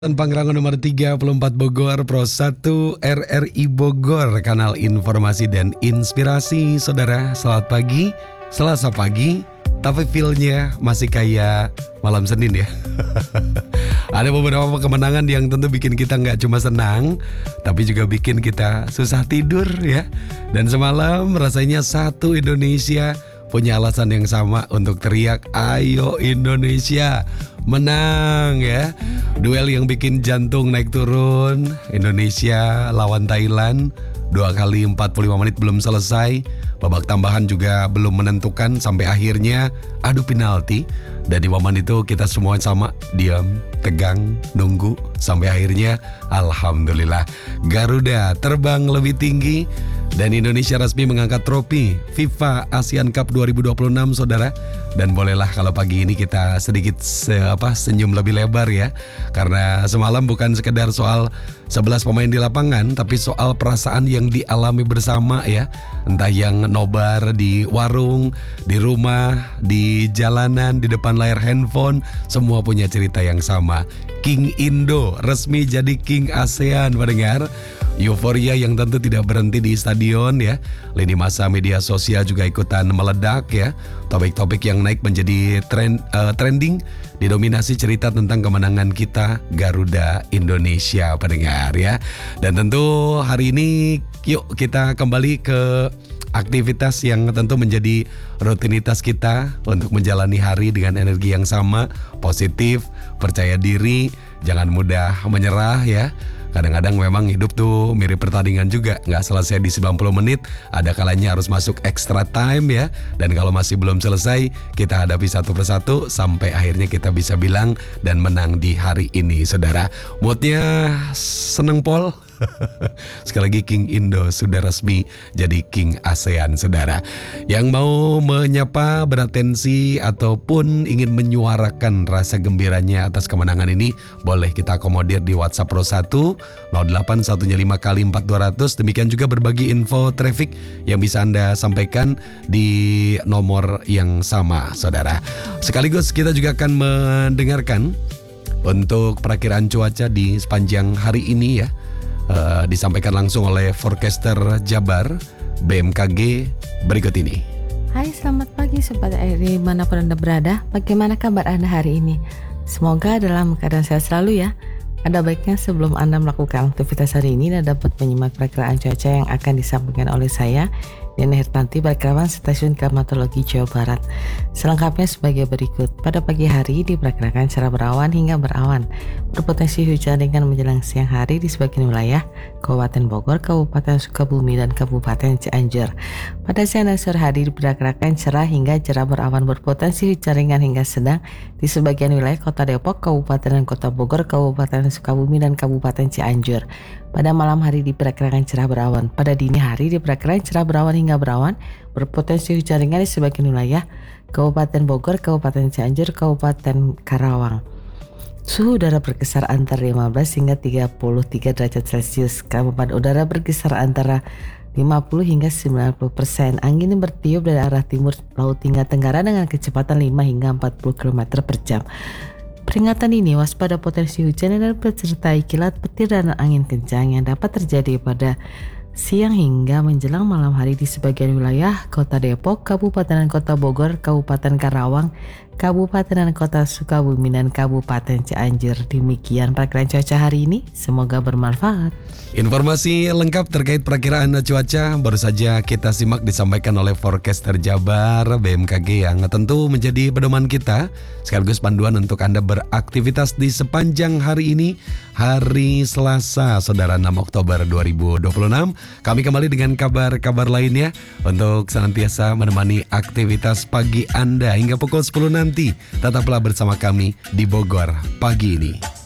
Pangrango nomor 34 Bogor, Pro 1 RRI Bogor, kanal informasi dan inspirasi. Saudara, selamat pagi, Selasa pagi, tapi feel-nya masih kayak malam Senin ya. Ada beberapa kemenangan yang tentu bikin kita nggak cuma senang, tapi juga bikin kita susah tidur ya. Dan semalam rasanya satu Indonesia punya alasan yang sama untuk teriak, ayo Indonesia menang ya. Duel yang bikin jantung naik turun, Indonesia lawan Thailand, 2 kali 45 menit belum selesai. Babak tambahan juga belum menentukan sampai akhirnya adu penalti. Dan di momen itu kita semua sama diam, tegang, nunggu sampai akhirnya alhamdulillah Garuda terbang lebih tinggi dan Indonesia resmi mengangkat trofi FIFA ASEAN Cup 2026, saudara. Dan bolehlah kalau pagi ini kita sedikit senyum lebih lebar ya. Karena semalam bukan sekedar soal 11 pemain di lapangan, tapi soal perasaan yang dialami bersama ya. Entah yang nobar di warung, di rumah, di jalanan, di depan layar handphone, semua punya cerita yang sama. King Indo resmi jadi King ASEAN, pendengar. Euforia yang tentu tidak berhenti di stadion ya. Lini masa media sosial juga ikutan meledak ya. Topik-topik yang naik menjadi trending didominasi cerita tentang kemenangan kita Garuda Indonesia, pendengar ya. Dan tentu hari ini yuk kita kembali ke aktivitas yang tentu menjadi rutinitas kita untuk menjalani hari dengan energi yang sama, positif, percaya diri, jangan mudah menyerah ya. Kadang-kadang memang hidup tuh mirip pertandingan juga, nggak selesai di 90 menit, ada kalanya harus masuk extra time ya. Dan kalau masih belum selesai, kita hadapi satu persatu sampai akhirnya kita bisa bilang dan menang di hari ini, saudara. Moodnya seneng Pol. Sekali lagi King Indo sudah resmi jadi King ASEAN, saudara. Yang mau menyapa, beratensi ataupun ingin menyuarakan rasa gembiranya atas kemenangan ini, boleh kita akomodir di WhatsApp Pro 1 08115 kali 4200. Demikian juga berbagi info traffic yang bisa Anda sampaikan di nomor yang sama, saudara. Sekaligus kita juga akan mendengarkan untuk perakiraan cuaca di sepanjang hari ini ya. Disampaikan langsung oleh forecaster Jabar BMKG berikut ini. Hai, selamat pagi Sobat RRI manapun Anda berada. Bagaimana kabar Anda hari ini? Semoga dalam keadaan sehat selalu ya. Ada baiknya sebelum Anda melakukan aktivitas hari ini, Anda dapat menyimak perakiraan cuaca yang akan disampaikan oleh saya, Diana Hertanti, Perkirawan Stasiun Klimatologi Jawa Barat. Selengkapnya sebagai berikut. Pada pagi hari diperkirakan cerah berawan hingga berawan, berpotensi hujan ringan menjelang siang hari di sebagian wilayah Kabupaten Bogor, Kabupaten Sukabumi, dan Kabupaten Cianjur. Pada siang dan sore hari diperkirakan cerah hingga cerah berawan, berpotensi hujan ringan hingga sedang di sebagian wilayah Kota Depok, Kabupaten dan Kota Bogor, Kabupaten Sukabumi, dan Kabupaten Cianjur. Pada malam hari diperkirakan cerah berawan. Pada dini hari diperkirakan cerah berawan hingga berawan, berpotensi hujan ringan di sebagian wilayah Kabupaten Bogor, Kabupaten Cianjur, Kabupaten Karawang. Suhu udara berkisar antara 15 hingga 33 derajat Celcius. Kelembapan udara berkisar antara 50 hingga 90%. Angin bertiup dari arah timur laut hingga tenggara dengan kecepatan 5 hingga 40 km per jam. Peringatan ini waspada potensi hujan yang dapat disertai kilat petir dan angin kencang yang dapat terjadi pada siang hingga menjelang malam hari di sebagian wilayah Kota Depok, Kabupaten dan Kota Bogor, Kabupaten Karawang, Kabupaten dan Kota Sukabumi, dan Kabupaten Cianjur. Demikian perakiraan cuaca hari ini, semoga bermanfaat. Informasi lengkap terkait perakiraan cuaca baru saja kita simak disampaikan oleh forecaster Jabar BMKG yang tentu menjadi pedoman kita sekaligus panduan untuk Anda beraktivitas di sepanjang hari ini, hari Selasa, saudara, 6 Oktober 2026. Kami kembali dengan kabar-kabar lainnya untuk senantiasa menemani aktivitas pagi Anda hingga pukul 10 nanti. Tetaplah bersama kami di Bogor pagi ini.